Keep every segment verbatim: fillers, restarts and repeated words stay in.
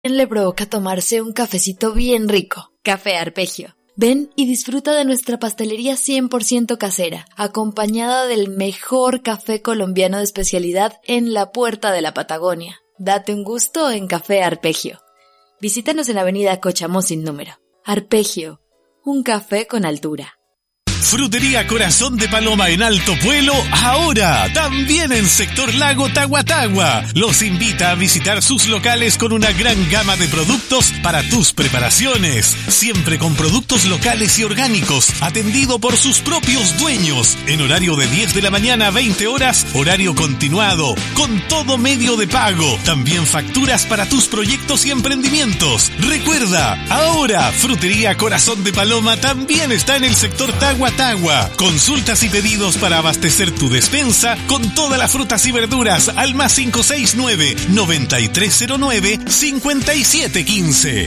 Le provoca tomarse un cafecito bien rico. Café Arpegio. Ven y disfruta de nuestra pastelería cien por ciento casera, acompañada del mejor café colombiano de especialidad en la puerta de la Patagonia. Date un gusto en Café Arpegio. Visítanos en la avenida Cochamó sin número. Arpegio, un café con altura. Frutería Corazón de Paloma en Alto Puelo, ahora también en sector Lago Tahuatahua. Los invita a visitar sus locales con una gran gama de productos para tus preparaciones. Siempre con productos locales y orgánicos, atendido por sus propios dueños. En horario de diez de la mañana a veinte horas, horario continuado, con todo medio de pago. También facturas para tus proyectos y emprendimientos. Recuerda, ahora Frutería Corazón de Paloma también está en el sector Tahuatahua. Consultas y pedidos para abastecer tu despensa con todas las frutas y verduras al más cinco seis nueve, nueve tres cero nueve, cinco siete uno cinco.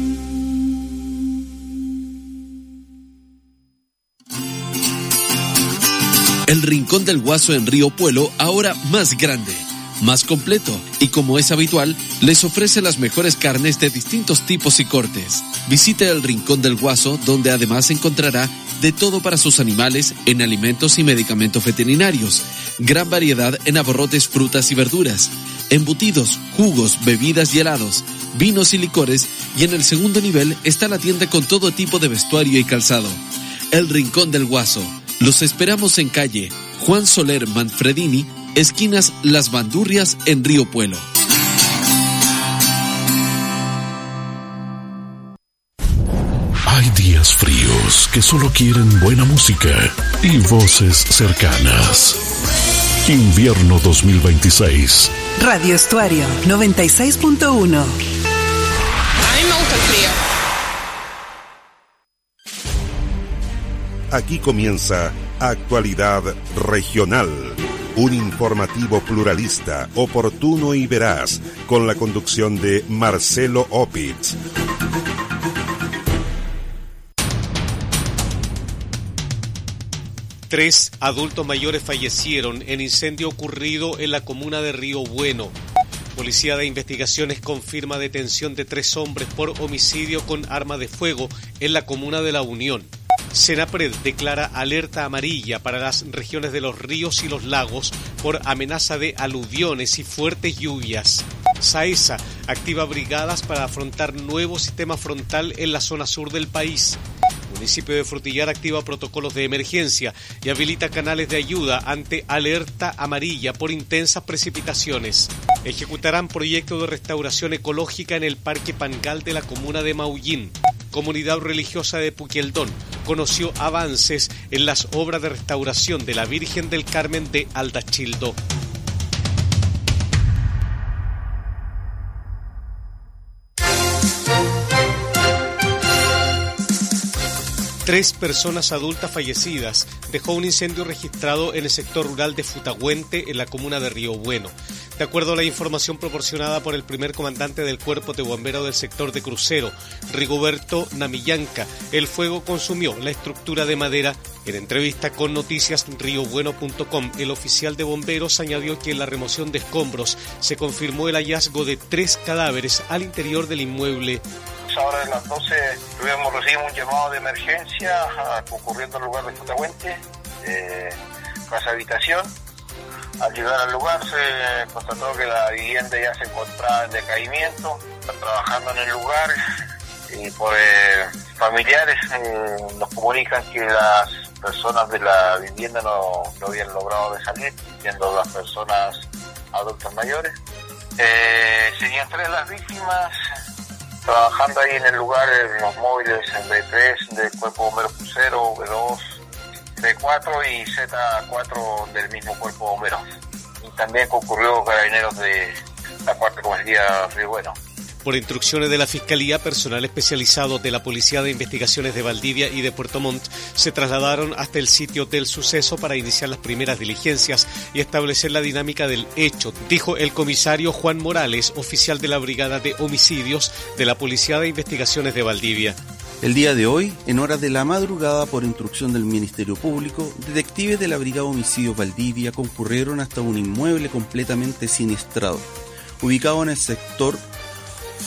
El Rincón del Guaso en Río Puelo, ahora más grande, más completo y, como es habitual, les ofrece las mejores carnes de distintos tipos y cortes. Visite el Rincón del Guaso, donde además encontrará de todo para sus animales en alimentos y medicamentos veterinarios, gran variedad en abarrotes, frutas y verduras, embutidos, jugos, bebidas y helados, vinos y licores, y en el segundo nivel está la tienda con todo tipo de vestuario y calzado. El Rincón del Guaso. Los esperamos en calle Juan Soler Manfredini, esquinas Las Bandurrias en Río Puelo. Hay días fríos que solo quieren buena música y voces cercanas. Invierno dos mil veintiséis. Radio Estuario noventa y seis punto uno. A mí me gusta el frío. Aquí comienza Actualidad Regional, un informativo pluralista, oportuno y veraz, con la conducción de Marcelo Opitz. Tres adultos mayores fallecieron en incendio ocurrido en la comuna de Río Bueno. Policía de Investigaciones confirma detención de tres hombres por homicidio con arma de fuego en la comuna de La Unión. Senapred declara alerta amarilla para las regiones de los ríos y los lagos por amenaza de aluviones y fuertes lluvias. SAESA activa brigadas para afrontar nuevo sistema frontal en la zona sur del país. Municipio de Frutillar activa protocolos de emergencia y habilita canales de ayuda ante alerta amarilla por intensas precipitaciones. Ejecutarán proyecto de restauración ecológica en el Parque Pangal de la comuna de Maullín. Comunidad religiosa de Puqueldón conoció avances en las obras de restauración de la Virgen del Carmen de Aldachildo. Tres personas adultas fallecidas dejó un incendio registrado en el sector rural de Futagüente, en la comuna de Río Bueno. De acuerdo a la información proporcionada por el primer comandante del Cuerpo de Bomberos del sector de Crucero, Rigoberto Namillanca, el fuego consumió la estructura de madera. En entrevista con noticias río bueno punto com, el oficial de bomberos añadió que en la remoción de escombros se confirmó el hallazgo de tres cadáveres al interior del inmueble. Ahora a las doce tuvimos, recibimos un llamado de emergencia concurriendo al lugar de Futagüente, eh, casa habitación. Al llegar al lugar se constató que la vivienda ya se encontraba en decaimiento, está trabajando en el lugar y por eh, familiares eh, nos comunican que las personas de la vivienda no, no habían logrado de salir, siendo las personas adultas mayores. Eh, serían tres las víctimas trabajando ahí en el lugar, en los móviles en B tres del Cuerpo Bombero Crucero, B dos, B cuatro y Z cuatro del mismo Cuerpo Bombero. Y también concurrió carabineros de la cuarta comisaría Río Bueno. Por instrucciones de la Fiscalía, personal especializado de la Policía de Investigaciones de Valdivia y de Puerto Montt se trasladaron hasta el sitio del suceso para iniciar las primeras diligencias y establecer la dinámica del hecho, dijo el comisario Juan Morales, oficial de la Brigada de Homicidios de la Policía de Investigaciones de Valdivia. El día de hoy, en horas de la madrugada, por instrucción del Ministerio Público, detectives de la Brigada Homicidios Valdivia concurrieron hasta un inmueble completamente siniestrado, ubicado en el sector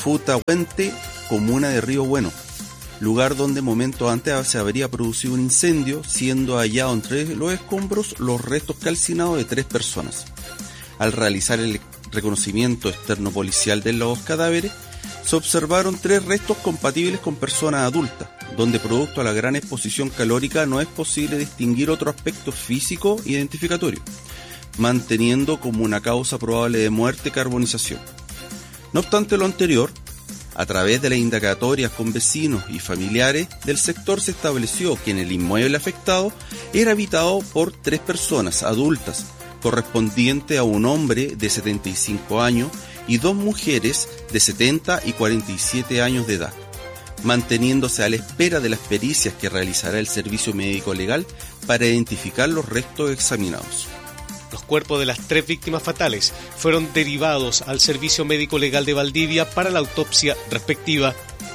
Futahuente, comuna de Río Bueno, lugar donde momentos antes se habría producido un incendio, siendo hallado entre los escombros los restos calcinados de tres personas. Al realizar el reconocimiento externo policial de los cadáveres, se observaron tres restos compatibles con personas adultas, donde producto a la gran exposición calórica no es posible distinguir otro aspecto físico identificatorio, manteniendo como una causa probable de muerte carbonización. No obstante lo anterior, a través de las indagatorias con vecinos y familiares del sector se estableció que en el inmueble afectado era habitado por tres personas adultas, correspondiente a un hombre de setenta y cinco años y dos mujeres de setenta y cuarenta y siete años de edad, manteniéndose a la espera de las pericias que realizará el Servicio Médico Legal para identificar los restos examinados. Los cuerpos de las tres víctimas fatales fueron derivados al Servicio Médico Legal de Valdivia para la autopsia respectiva.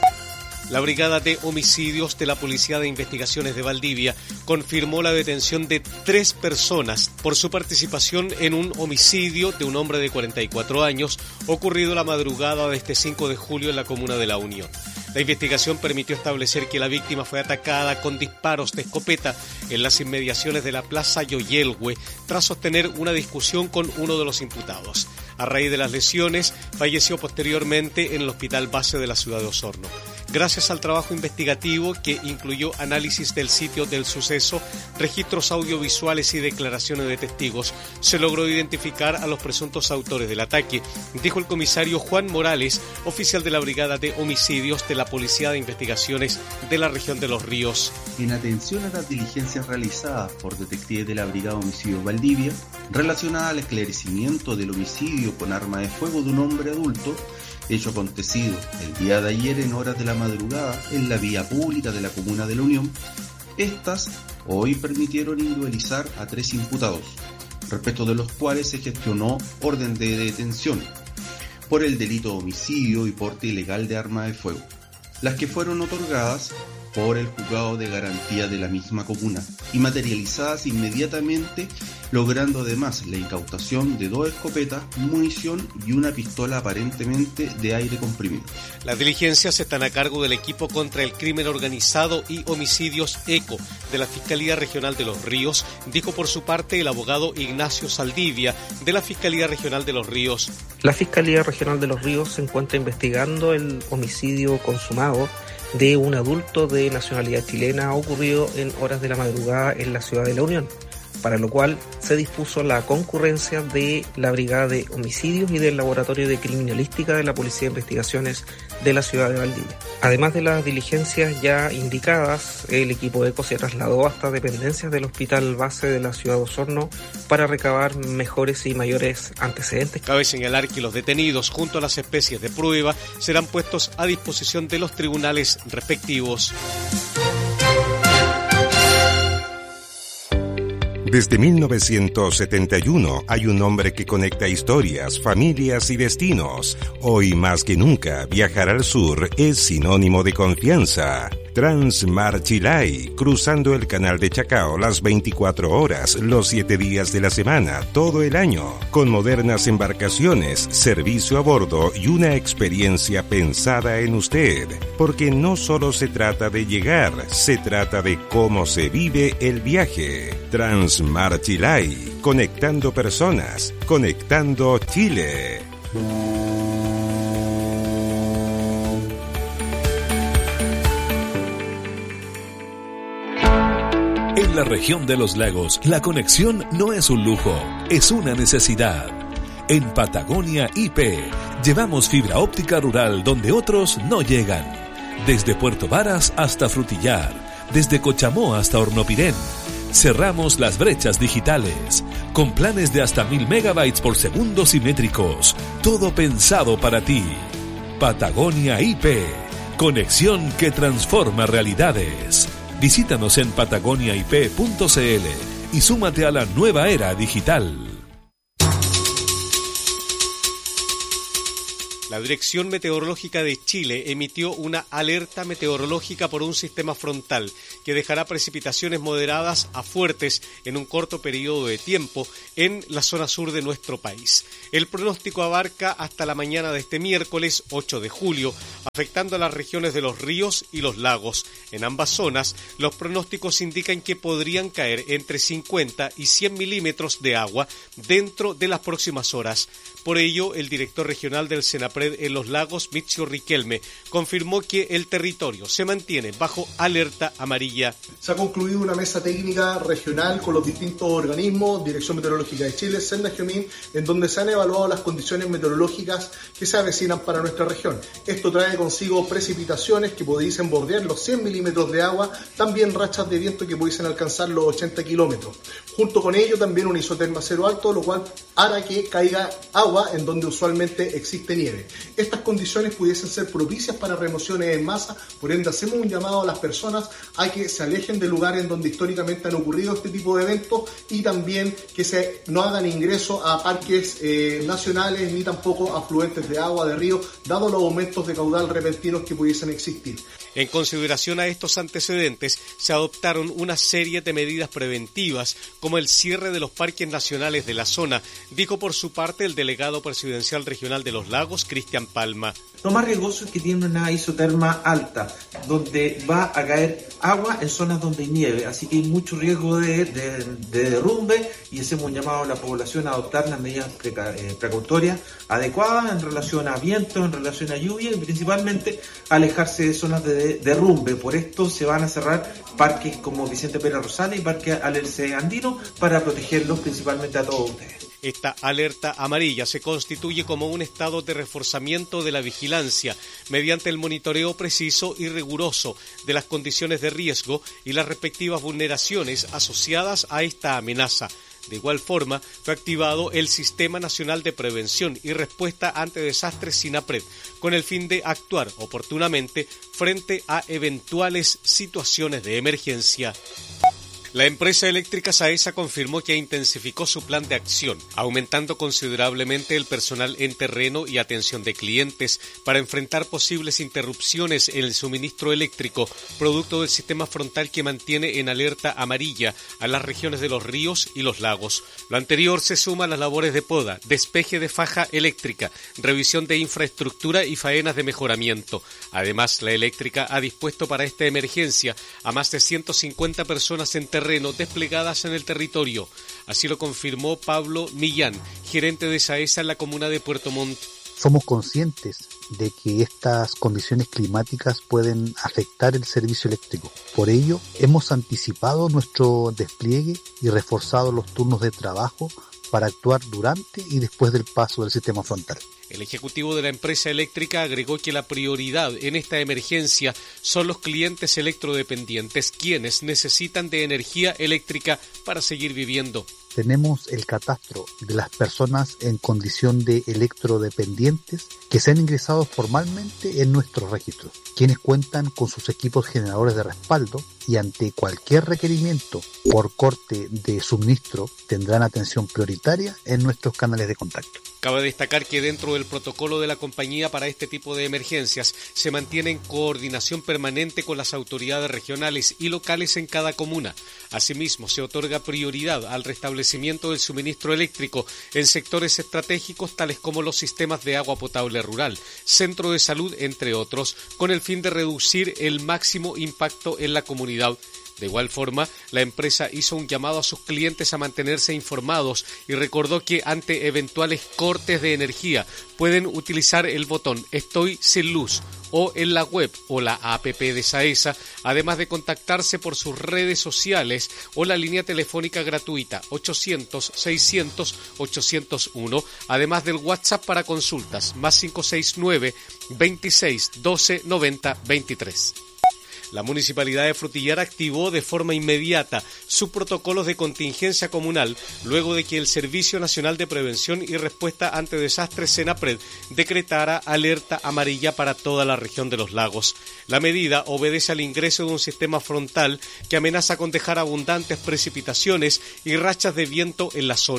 La Brigada de Homicidios de la Policía de Investigaciones de Valdivia confirmó la detención de tres personas por su participación en un homicidio de un hombre de cuarenta y cuatro años ocurrido la madrugada de este cinco de julio en la comuna de La Unión. La investigación permitió establecer que la víctima fue atacada con disparos de escopeta en las inmediaciones de la Plaza Yoyelhue tras sostener una discusión con uno de los imputados. A raíz de las lesiones, falleció posteriormente en el Hospital Base de la ciudad de Osorno. Gracias al trabajo investigativo que incluyó análisis del sitio del suceso, registros audiovisuales y declaraciones de testigos, se logró identificar a los presuntos autores del ataque, dijo el comisario Juan Morales, oficial de la Brigada de Homicidios de la Policía de Investigaciones de la región de Los Ríos. En atención a las diligencias realizadas por detectives de la Brigada de Homicidios Valdivia, relacionada al esclarecimiento del homicidio con arma de fuego de un hombre adulto, hecho acontecido el día de ayer en horas de la madrugada en la vía pública de la comuna de La Unión, estas hoy permitieron individualizar a tres imputados, respecto de los cuales se gestionó orden de detención por el delito de homicidio y porte ilegal de arma de fuego, las que fueron otorgadas por el juzgado de garantía de la misma comuna y materializadas inmediatamente, logrando además la incautación de dos escopetas, munición y una pistola aparentemente de aire comprimido. Las diligencias están a cargo del equipo contra el crimen organizado y homicidios ECO de la Fiscalía Regional de Los Ríos, dijo por su parte el abogado Ignacio Saldivia de la Fiscalía Regional de Los Ríos. La Fiscalía Regional de Los Ríos se encuentra investigando el homicidio consumado de un adulto de nacionalidad chilena ocurrido en horas de la madrugada en la ciudad de La Unión, para lo cual se dispuso la concurrencia de la Brigada de Homicidios y del Laboratorio de Criminalística de la Policía de Investigaciones de la ciudad de Valdivia. Además de las diligencias ya indicadas, el equipo ECO se trasladó hasta dependencias del Hospital Base de la ciudad de Osorno para recabar mejores y mayores antecedentes. Cabe señalar que los detenidos, junto a las especies de prueba, serán puestos a disposición de los tribunales respectivos. Desde mil novecientos setenta y uno hay un hombre que conecta historias, familias y destinos. Hoy más que nunca, viajar al sur es sinónimo de confianza. Transmarchilay, cruzando el canal de Chacao las veinticuatro horas, los siete días de la semana, todo el año, con modernas embarcaciones, servicio a bordo y una experiencia pensada en usted. Porque no solo se trata de llegar, se trata de cómo se vive el viaje. Transmarchilay, conectando personas, conectando Chile. En la región de los lagos, la conexión no es un lujo, es una necesidad. En Patagonia I P, llevamos fibra óptica rural donde otros no llegan. Desde Puerto Varas hasta Frutillar, desde Cochamó hasta Hornopirén. Cerramos las brechas digitales, con planes de hasta mil megabytes por segundo simétricos. Todo pensado para ti. Patagonia I P, conexión que transforma realidades. Visítanos en patagonia i p punto c l y súmate a la nueva era digital. La Dirección Meteorológica de Chile emitió una alerta meteorológica por un sistema frontal que dejará precipitaciones moderadas a fuertes en un corto periodo de tiempo en la zona sur de nuestro país. El pronóstico abarca hasta la mañana de este miércoles ocho de julio, afectando a las regiones de los ríos y los lagos. En ambas zonas, los pronósticos indican que podrían caer entre cincuenta y cien milímetros de agua dentro de las próximas horas. Por ello, el director regional del Senapred en los lagos, Mitzio Riquelme, confirmó que el territorio se mantiene bajo alerta amarilla. Se ha concluido una mesa técnica regional con los distintos organismos, Dirección Meteorológica de Chile, Sendagiomín, en donde se han evaluado las condiciones meteorológicas que se avecinan para nuestra región. Esto trae consigo precipitaciones que pudiesen bordear los cien milímetros de agua, también rachas de viento que pudiesen alcanzar los ochenta kilómetros. Junto con ello también un isoterma cero alto, lo cual hará que caiga agua en donde usualmente existe nieve. Estas condiciones pudiesen ser propicias para remociones en masa, por ende hacemos un llamado a las personas a que se alejen de lugares en donde históricamente han ocurrido este tipo de eventos y también que se no hagan ingreso a parques eh, nacionales ni tampoco afluentes de agua, de río, dado los aumentos de caudal repentinos que pudiesen existir. En consideración a estos antecedentes, se adoptaron una serie de medidas preventivas, como el cierre de los parques nacionales de la zona, dijo por su parte el delegado presidencial regional de los lagos, Cristian Palma. Lo más riesgoso es que tiene una isoterma alta, donde va a caer agua en zonas donde hay nieve, así que hay mucho riesgo de, de, de derrumbe y hacemos un llamado a la población a adoptar las medidas preca, eh, precautorias adecuadas en relación a viento, en relación a lluvia y principalmente alejarse de zonas de, de derrumbe. Por esto se van a cerrar parques como Vicente Pérez Rosales y Parque Alerce Andino para protegerlos principalmente a todos ustedes. Esta alerta amarilla se constituye como un estado de reforzamiento de la vigilancia mediante el monitoreo preciso y riguroso de las condiciones de riesgo y las respectivas vulneraciones asociadas a esta amenaza. De igual forma, fue activado el Sistema Nacional de Prevención y Respuesta ante Desastres SINAPRED, con el fin de actuar oportunamente frente a eventuales situaciones de emergencia. La empresa eléctrica SAESA confirmó que intensificó su plan de acción, aumentando considerablemente el personal en terreno y atención de clientes para enfrentar posibles interrupciones en el suministro eléctrico, producto del sistema frontal que mantiene en alerta amarilla a las regiones de los ríos y los lagos. Lo anterior se suma a las labores de poda, despeje de faja eléctrica, revisión de infraestructura y faenas de mejoramiento. Además, la eléctrica ha dispuesto para esta emergencia a más de ciento cincuenta personas en terreno terreno desplegadas en el territorio. Así lo confirmó Pablo Millán, gerente de SAESA en la comuna de Puerto Montt. Somos conscientes de que estas condiciones climáticas pueden afectar el servicio eléctrico. Por ello, hemos anticipado nuestro despliegue y reforzado los turnos de trabajo para actuar durante y después del paso del sistema frontal. El ejecutivo de la empresa eléctrica agregó que la prioridad en esta emergencia son los clientes electrodependientes, quienes necesitan de energía eléctrica para seguir viviendo. Tenemos el catastro de las personas en condición de electrodependientes que se han ingresado formalmente en nuestros registros, quienes cuentan con sus equipos generadores de respaldo y ante cualquier requerimiento por corte de suministro tendrán atención prioritaria en nuestros canales de contacto. Cabe destacar que dentro del protocolo de la compañía para este tipo de emergencias se mantiene en coordinación permanente con las autoridades regionales y locales en cada comuna. Asimismo, se otorga prioridad al restablecimiento del suministro eléctrico en sectores estratégicos tales como los sistemas de agua potable rural, centro de salud, entre otros, con el fin de reducir el máximo impacto en la comunidad. De igual forma, la empresa hizo un llamado a sus clientes a mantenerse informados y recordó que ante eventuales cortes de energía pueden utilizar el botón Estoy sin luz o en la web o la app de SAESA, además de contactarse por sus redes sociales o la línea telefónica gratuita ochocientos, seiscientos, ochocientos uno, además del WhatsApp para consultas más cinco seis nueve, veintiséis, doce, noventa, veintitrés. La Municipalidad de Frutillar activó de forma inmediata sus protocolos de contingencia comunal luego de que el Servicio Nacional de Prevención y Respuesta ante Desastres SENAPRED decretara alerta amarilla para toda la región de los lagos. La medida obedece al ingreso de un sistema frontal que amenaza con dejar abundantes precipitaciones y rachas de viento en la zona.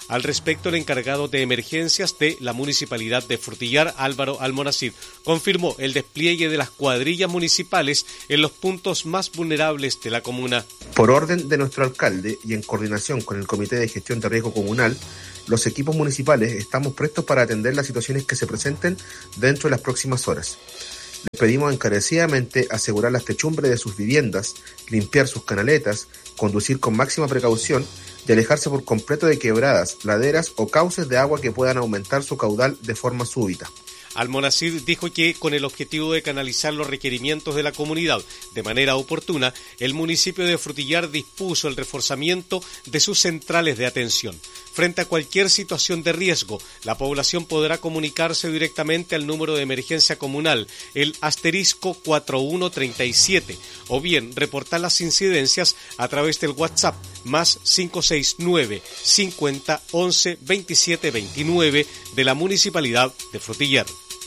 Al respecto, el encargado de emergencias de la Municipalidad de Frutillar, Álvaro Almonacid, confirmó el despliegue de las cuadrillas municipales en los puntos más vulnerables de la comuna. Por orden de nuestro alcalde y en coordinación con el Comité de Gestión de Riesgo Comunal, los equipos municipales estamos prestos para atender las situaciones que se presenten dentro de las próximas horas. Les pedimos encarecidamente asegurar las techumbres de sus viviendas, limpiar sus canaletas, conducir con máxima precaución y alejarse por completo de quebradas, laderas o cauces de agua que puedan aumentar su caudal de forma súbita. Almonacid dijo que con el objetivo de canalizar los requerimientos de la comunidad de manera oportuna, el municipio de Frutillar dispuso el reforzamiento de sus centrales de atención. Frente a cualquier situación de riesgo, la población podrá comunicarse directamente al número de emergencia comunal, el asterisco cuatro uno tres siete, o bien reportar las incidencias a través del WhatsApp más cinco seis nueve, cincuenta, once, veintisiete veintinueve de la Municipalidad de Frutillar.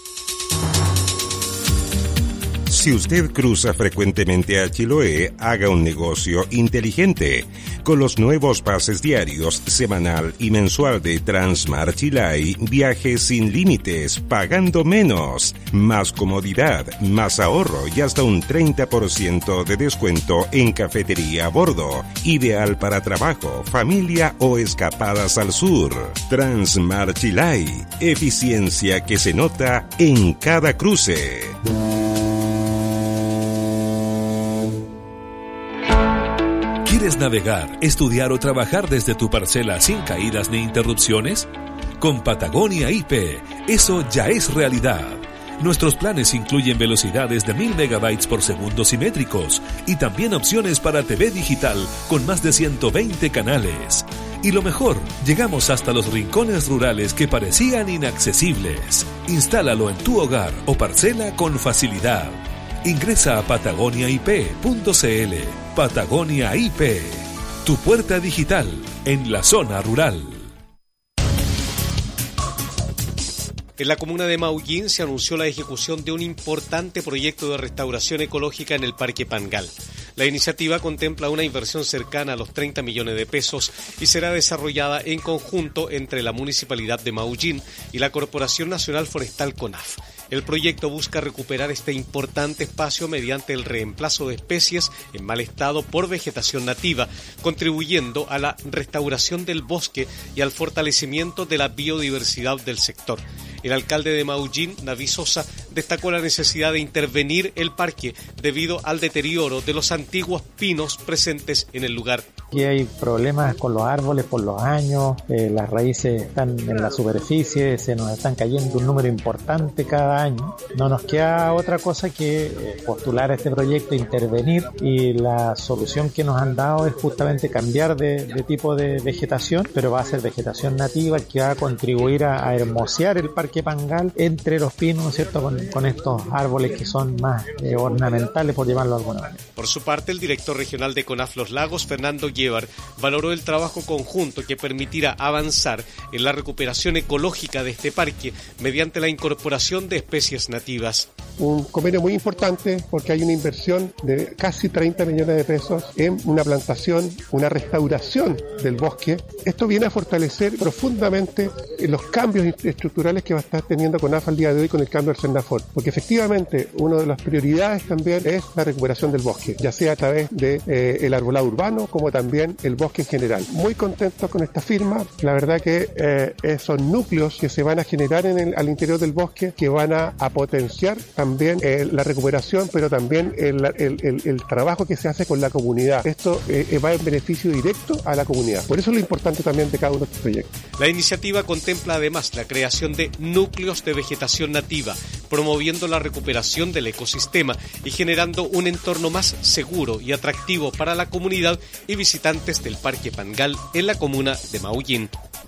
Si usted cruza frecuentemente a Chiloé, haga un negocio inteligente. Con los nuevos pases diarios, semanal y mensual de Transmar Chilay, viaje sin límites, pagando menos. Más comodidad, más ahorro y hasta un treinta por ciento de descuento en cafetería a bordo. Ideal para trabajo, familia o escapadas al sur. Transmar Chilay, eficiencia que se nota en cada cruce. ¿Quieres navegar, estudiar o trabajar desde tu parcela sin caídas ni interrupciones? Con Patagonia I P, eso ya es realidad. Nuestros planes incluyen velocidades de mil megabytes por segundo simétricos y también opciones para T V digital con más de ciento veinte canales. Y lo mejor, llegamos hasta los rincones rurales que parecían inaccesibles. Instálalo en tu hogar o parcela con facilidad. Ingresa a patagonia i p punto c l. Patagonia I P, tu puerta digital en la zona rural. En la comuna de Maullín se anunció la ejecución de un importante proyecto de restauración ecológica en el Parque Pangal. La iniciativa contempla una inversión cercana a los treinta millones de pesos y será desarrollada en conjunto entre la Municipalidad de Maullín y la Corporación Nacional Forestal CONAF. El proyecto busca recuperar este importante espacio mediante el reemplazo de especies en mal estado por vegetación nativa, contribuyendo a la restauración del bosque y al fortalecimiento de la biodiversidad del sector. El alcalde de Maullín, David Sosa, destacó la necesidad de intervenir el parque debido al deterioro de los antiguos pinos presentes en el lugar. Aquí hay problemas con los árboles por los años, eh, las raíces están en la superficie, se nos están cayendo un número importante cada año. No nos queda otra cosa que eh, postular a este proyecto, intervenir, y la solución que nos han dado es justamente cambiar de, de tipo de vegetación, pero va a ser vegetación nativa que va a contribuir a, a hermosear el parque Pangal entre los pinos, ¿no es cierto?, con, con estos árboles que son más eh, ornamentales, por llamarlo de alguna manera. Por su parte, el director regional de CONAF Los Lagos, Fernando Llevar, valoró el trabajo conjunto que permitirá avanzar en la recuperación ecológica de este parque mediante la incorporación de especies nativas. Un convenio muy importante porque hay una inversión de casi treinta millones de pesos en una plantación, una restauración del bosque. Esto viene a fortalecer profundamente los cambios estructurales que va a estar teniendo CONAF al día de hoy con el cambio del Sendafor, porque efectivamente una de las prioridades también es la recuperación del bosque, ya sea a través de eh, el arbolado urbano como también el bosque en general. Muy contentos con esta firma, la verdad que eh, son núcleos que se van a generar en el, al interior del bosque que van a, a potenciar también eh, la recuperación, pero también el, el, el, el trabajo que se hace con la comunidad. Esto eh, va en beneficio directo a la comunidad. Por eso es lo importante también de cada uno de estos proyectos. La iniciativa contempla además la creación de núcleos de vegetación nativa, promoviendo la recuperación del ecosistema y generando un entorno más seguro y atractivo para la comunidad y visitantes del Parque Pangal en la comuna de Maullín.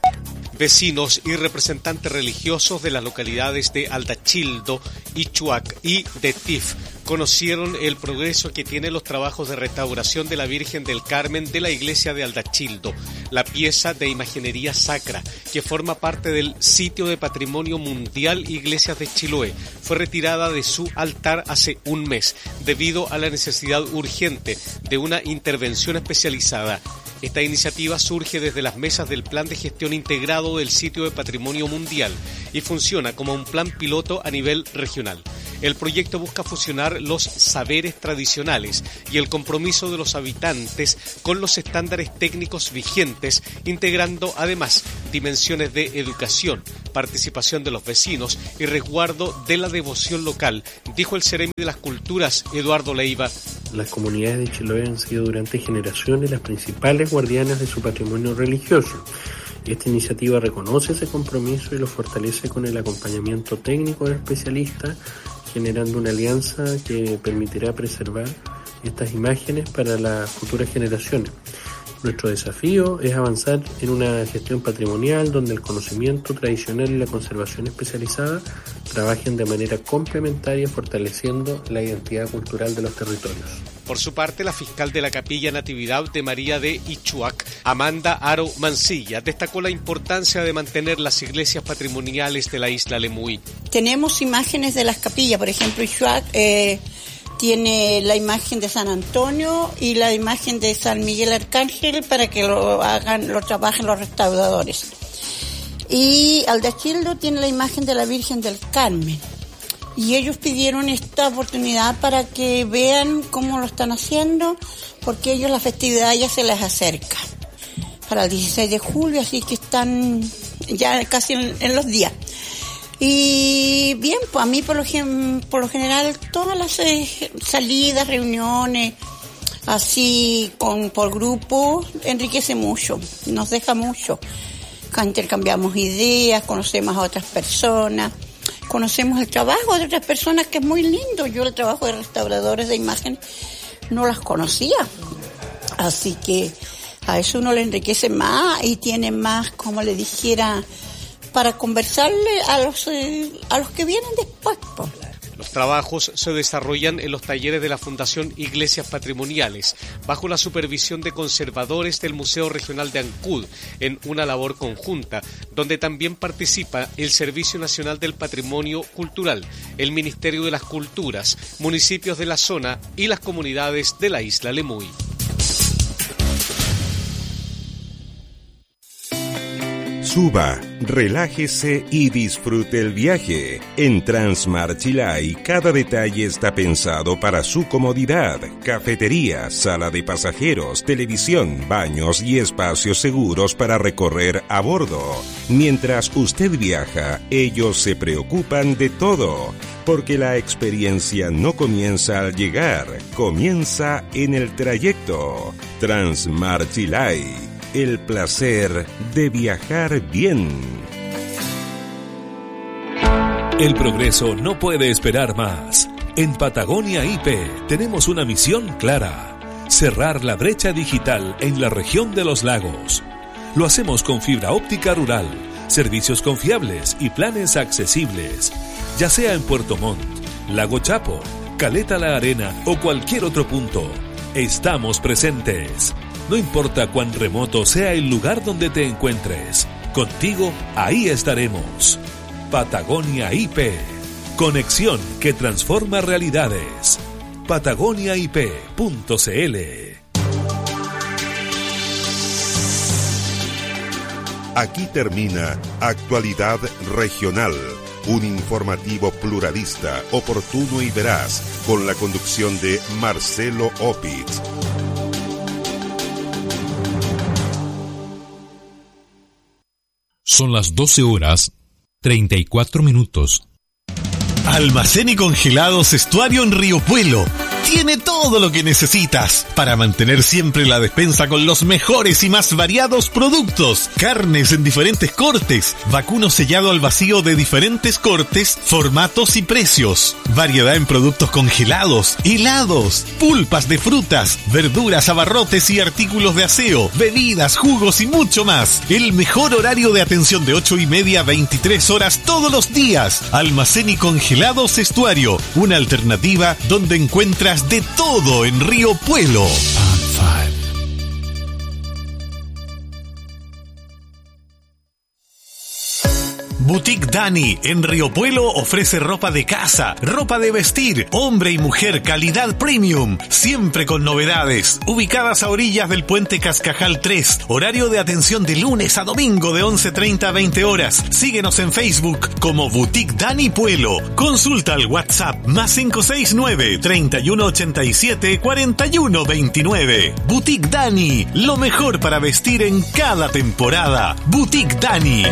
Vecinos y representantes religiosos de las localidades de Aldachildo, Ichuac y de Tif conocieron el progreso que tienen los trabajos de restauración de la Virgen del Carmen de la iglesia de Aldachildo, la pieza de imaginería sacra que forma parte del sitio de Patrimonio Mundial Iglesias de Chiloé. Fue retirada de su altar hace un mes debido a la necesidad urgente de una intervención especializada. Esta iniciativa surge desde las mesas del Plan de Gestión Integrado del Sitio de Patrimonio Mundial y funciona como un plan piloto a nivel regional. El proyecto busca fusionar los saberes tradicionales y el compromiso de los habitantes con los estándares técnicos vigentes, integrando además dimensiones de educación, participación de los vecinos y resguardo de la devoción local, dijo el Ceremi de las Culturas, Eduardo Leiva. Las comunidades de Chiloé han sido durante generaciones las principales guardianas de su patrimonio religioso. Esta iniciativa reconoce ese compromiso y lo fortalece con el acompañamiento técnico de especialistas, generando una alianza que permitirá preservar estas imágenes para las futuras generaciones. Nuestro desafío es avanzar en una gestión patrimonial donde el conocimiento tradicional y la conservación especializada trabajen de manera complementaria, fortaleciendo la identidad cultural de los territorios. Por su parte, la fiscal de la Capilla Natividad de María de Ichuac, Amanda Aro Mancilla, destacó la importancia de mantener las iglesias patrimoniales de la isla Lemuí. Tenemos imágenes de las capillas, por ejemplo, Ichuac eh, tiene la imagen de San Antonio y la imagen de San Miguel Arcángel para que lo hagan, lo trabajen los restauradores. Y Aldachildo tiene la imagen de la Virgen del Carmen. Y ellos pidieron esta oportunidad para que vean cómo lo están haciendo, porque ellos la festividad ya se les acerca para el dieciséis de julio, así que están ya casi en, en los días. Y bien, pues a mí por lo, por lo general todas las eh, salidas, reuniones, así con por grupo, enriquece mucho, nos deja mucho. Intercambiamos ideas, conocemos a otras personas. Conocemos el trabajo de otras personas, que es muy lindo. Yo el trabajo de restauradores de imágenes no las conocía. Así que a eso uno le enriquece más y tiene más, como le dijera, para conversarle a los eh, a los que vienen después. Pues. Los trabajos se desarrollan en los talleres de la Fundación Iglesias Patrimoniales, bajo la supervisión de conservadores del Museo Regional de Ancud, en una labor conjunta, donde también participa el Servicio Nacional del Patrimonio Cultural, el Ministerio de las Culturas, municipios de la zona y las comunidades de la isla Lemuí. Suba, relájese y disfrute el viaje. En Transmar Chilay, cada detalle está pensado para su comodidad. Cafetería, sala de pasajeros, televisión, baños y espacios seguros para recorrer a bordo. Mientras usted viaja, ellos se preocupan de todo, porque la experiencia no comienza al llegar, comienza en el trayecto. Transmar Chilay. El placer de viajar bien. El progreso no puede esperar más. En Patagonia I P tenemos una misión clara: cerrar la brecha digital en la región de los lagos. Lo hacemos con fibra óptica rural, servicios confiables y planes accesibles. Ya sea en Puerto Montt, Lago Chapo, Caleta La Arena o cualquier otro punto, estamos presentes. No importa cuán remoto sea el lugar donde te encuentres, contigo ahí estaremos. Patagonia I P, conexión que transforma realidades. patagonia i p punto c l. Aquí termina Actualidad Regional, un informativo pluralista, oportuno y veraz, con la conducción de Marcelo Opitz. Son las doce horas, treinta y cuatro minutos. Almacén y Congelados Estuario en Río Puelo. Tiene todo lo que necesitas para mantener siempre la despensa con los mejores y más variados productos. Carnes en diferentes cortes, vacuno sellado al vacío de diferentes cortes, formatos y precios. Variedad en productos congelados, helados, pulpas de frutas, verduras, abarrotes y artículos de aseo, bebidas, jugos y mucho más. El mejor horario de atención de ocho y media a veintitrés horas todos los días. Almacén y Congelados Estuario, una alternativa donde encuentras de todo en Río Puelo. Boutique Dani en Río Puelo ofrece ropa de casa, ropa de vestir, hombre y mujer, calidad premium, siempre con novedades. Ubicadas a orillas del puente Cascajal tres, horario de atención de lunes a domingo de once treinta a veinte horas. Síguenos en Facebook como Boutique Dani Puelo. Consulta al WhatsApp más cinco seis nueve, treinta y uno ochenta y siete, cuarenta y uno veintinueve. Boutique Dani, lo mejor para vestir en cada temporada. Boutique Dani.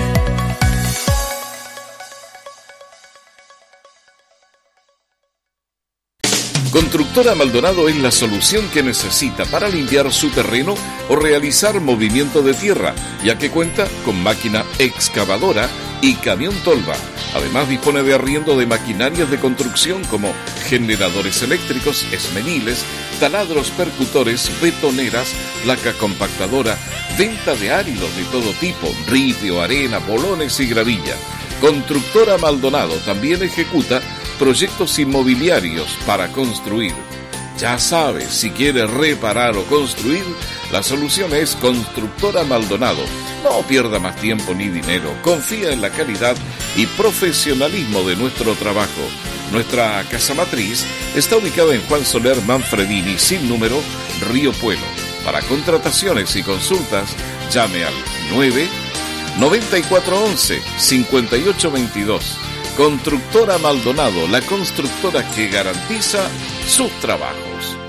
Constructora Maldonado es la solución que necesita para limpiar su terreno o realizar movimiento de tierra, ya que cuenta con máquina excavadora y camión tolva. Además dispone de arriendo de maquinarias de construcción como generadores eléctricos, esmeniles, taladros percutores, betoneras, placa compactadora, venta de áridos de todo tipo, ripio, arena, bolones y gravilla. Constructora Maldonado también ejecuta proyectos inmobiliarios para construir. Ya sabes, si quieres reparar o construir, la solución es Constructora Maldonado. No pierda más tiempo ni dinero. Confía en la calidad y profesionalismo de nuestro trabajo. Nuestra casa matriz está ubicada en Juan Soler Manfredini, sin número, Río Puelo. Para contrataciones y consultas, llame al nueve noventa y cuatro once cincuenta y ocho veintidós. Constructora Maldonado, la constructora que garantiza sus trabajos.